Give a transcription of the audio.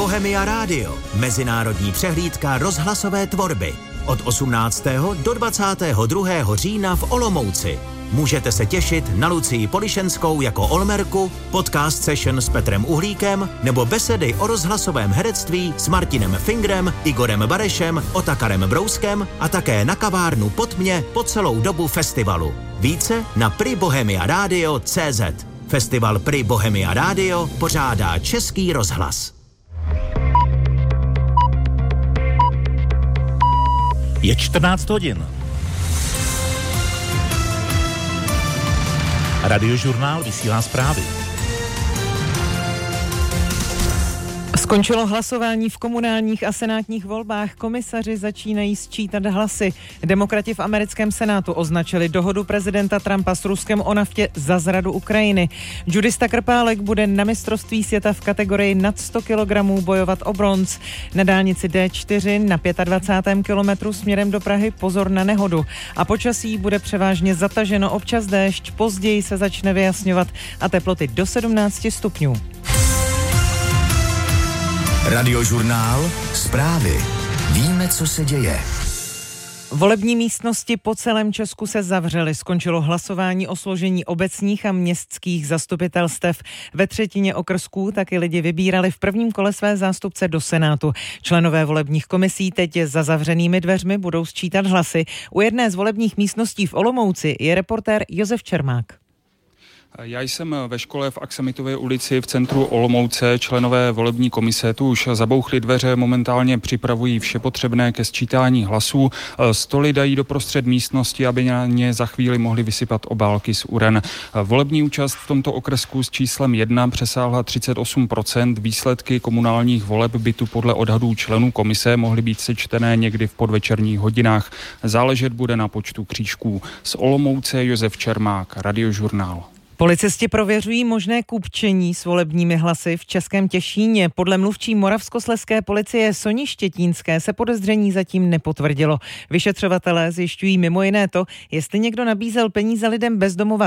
Bohemia Radio, mezinárodní přehlídka rozhlasové tvorby. Od 18. do 22. října v Olomouci. Můžete se těšit na Lucii Polišenskou jako Olmerku, podcast session s Petrem Uhlíkem nebo besedy o rozhlasovém herectví s Martinem Fingrem, Igorem Barešem, Otakarem Brouskem a také na kavárnu Pod mě po celou dobu festivalu. Více na pribohemiaradio.cz. Festival Pri Bohemia Radio pořádá Český rozhlas. Je 14 hodin. Radiožurnál vysílá zprávy. Skončilo hlasování v komunálních a senátních volbách. Komisaři začínají sčítat hlasy. Demokrati v americkém senátu označili dohodu prezidenta Trumpa s Ruskem o naftě za zradu Ukrajiny. Judista Krpálek bude na mistrovství světa v kategorii nad 100 kg bojovat o bronz. Na dálnici D4 na 25. kilometru směrem do Prahy pozor na nehodu. A počasí bude převážně zataženo, občas déšť, později se začne vyjasňovat a teploty do 17 stupňů. Radiožurnál, zprávy. Víme, co se děje. Volební místnosti po celém Česku se zavřely. Skončilo hlasování o složení obecních a městských zastupitelstev. Ve třetině okrsků taky lidi vybírali v prvním kole své zástupce do Senátu. Členové volebních komisí teď za zavřenými dveřmi budou sčítat hlasy. U jedné z volebních místností v Olomouci je reportér Josef Čermák. Já jsem ve škole v Aksamitově ulici v centru Olomouce. Členové volební komise tu už zabouchli dveře, momentálně připravují vše potřebné ke sčítání hlasů. Stoly dají doprostřed místnosti, aby na ně za chvíli mohli vysypat obálky z uren. Volební účast v tomto okrsku s číslem 1 přesáhla 38%. Výsledky komunálních voleb by tu podle odhadů členů komise mohly být sečtené někdy v podvečerních hodinách. Záležet bude na počtu křížků. Z Olomouce Josef Čermák, Radiožurnál. Policisti prověřují možné kupčení s volebními hlasy v Českém Těšíně. Podle mluvčí moravskoslezské policie Soni Štětínské se podezření zatím nepotvrdilo. Vyšetřovatelé zjišťují mimo jiné to, jestli někdo nabízel peníze lidem bez domova